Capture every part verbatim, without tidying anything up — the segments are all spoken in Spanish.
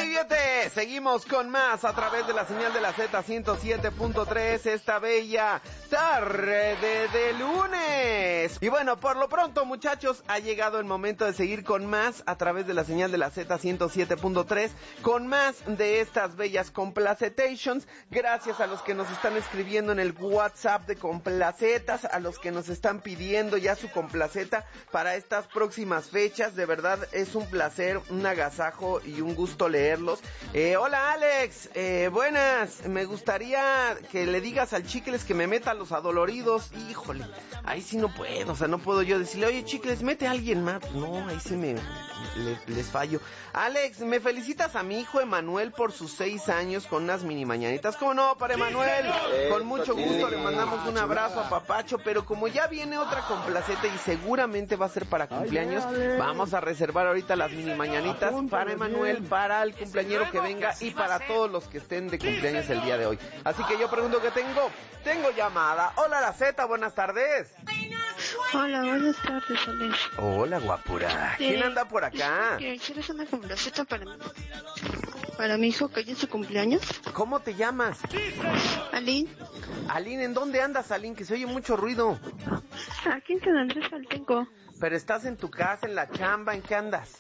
Sobreviviente, seguimos con más a través de la señal de la Z ciento siete punto tres, esta bella tarde de lunes. Y bueno, por lo pronto, muchachos, ha llegado el momento de seguir con más a través de la señal de la Z ciento siete punto tres, con más de estas bellas complacetations. Gracias a los que nos están escribiendo en el WhatsApp de complacetas, a los que nos están pidiendo ya su complaceta para estas próximas fechas. De verdad es un placer, un agasajo y un gusto leerlos. Eh, hola Alex, eh, buenas, me gustaría que le digas al Chicles que me meta a los adoloridos. Híjole, ahí sí no puedo, o sea, no puedo yo decirle, oye Chicles, mete a alguien más. No, ahí sí me le, les fallo. Alex, me felicitas a mi hijo Emanuel por sus seis años con unas mini mañanitas. ¿Cómo no, para Emanuel? Con mucho gusto le mandamos un abrazo a Papacho, pero como ya viene otra complaceta y seguramente va a ser para cumpleaños, vamos a reservar ahorita las mini mañanitas para Emanuel, para el cumpleañero que venga y para todos los que estén de cumpleaños el día de hoy. Así que yo pregunto que tengo, tengo llamada. Hola la Z, buenas tardes. Hola, buenas tardes, Alex. Hola, guapura. ¿Quién anda por acá? ¿Quieres una complaceta para mí? Para mi hijo que hoy es su cumpleaños. ¿Cómo te llamas? Aline. Aline, ¿en dónde andas, Aline? Que se oye mucho ruido. Aquí en San Andrés Altenco. Pero estás en tu casa, en la chamba, ¿en qué andas?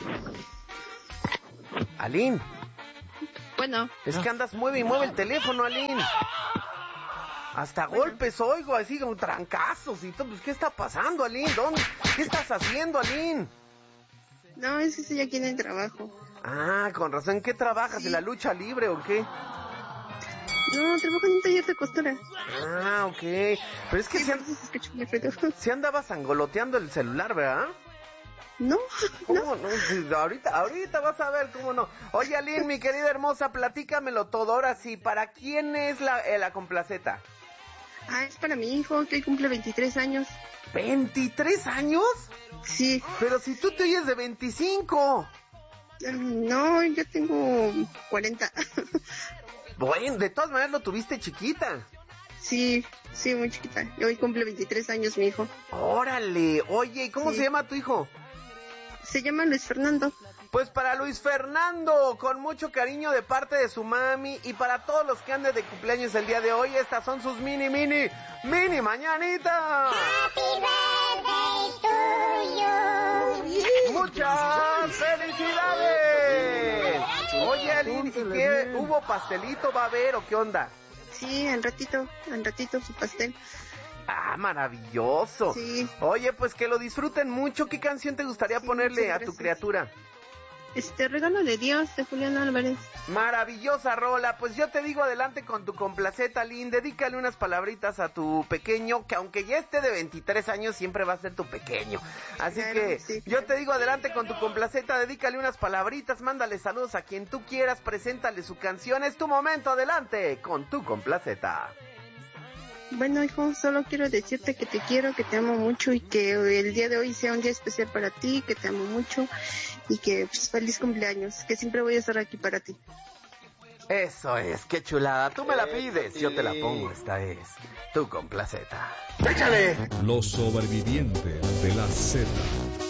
Aline. Bueno. Es que andas, mueve y mueve el teléfono, Aline. Hasta bueno. Golpes oigo, así como trancazos y todo. Pues, ¿qué está pasando, Aline? ¿Dónde? ¿Qué estás haciendo, Aline? No, es que estoy aquí en el trabajo. Ah, con razón. ¿En qué trabajas? Sí. ¿En la lucha libre o qué? No, trabajo en un taller de costura. Ah, ok. Pero es que sí, se, se andaba sangoloteando el celular, ¿verdad? No, ¿Cómo no? no? Sí, ahorita, ahorita vas a ver cómo no. Oye, Aline, mi querida hermosa, platícamelo todo. Ahora sí, ¿para quién es la, eh, la complaceta? Ah, es para mi hijo, que hoy cumple veintitrés años. ¿veintitrés años? Sí. Pero si tú te oyes de veinticinco. No, yo tengo cuarenta. Bueno, de todas maneras lo tuviste chiquita. Sí, sí, muy chiquita. Y hoy cumple veintitrés años mi hijo. Órale, oye, ¿y cómo sí. se llama tu hijo? Se llama Luis Fernando. Pues para Luis Fernando, con mucho cariño de parte de su mami, y para todos los que anden de cumpleaños el día de hoy, estas son sus mini, mini, mini mañanitas. Happy birthday to you. ¡Muchas felicidades! Oye, Aline, ¿y qué? ¿Hubo pastelito, va a haber o qué onda? Sí, al ratito, al ratito su pastel. Ah, maravilloso. Sí. Oye, pues que lo disfruten mucho. ¿Qué canción te gustaría sí, ponerle a tu criatura? Este, Regalo de Dios, de Julián Álvarez. Maravillosa rola. Pues yo te digo, adelante con tu complaceta, Lynn. Dedícale unas palabritas a tu pequeño, que aunque ya esté de veintitrés años, siempre va a ser tu pequeño. Así claro, que sí, yo te digo, adelante con tu complaceta, dedícale unas palabritas, mándale saludos a quien tú quieras, preséntale su canción. Es tu momento, adelante con tu complaceta. Bueno, hijo, solo quiero decirte que te quiero, que te amo mucho y que el día de hoy sea un día especial para ti, que te amo mucho y que pues, feliz cumpleaños, que siempre voy a estar aquí para ti. Eso es, qué chulada. Tú me la pides, yo te la pongo. Esta es tu complaceta. ¡Échale! Los sobrevivientes de la Z.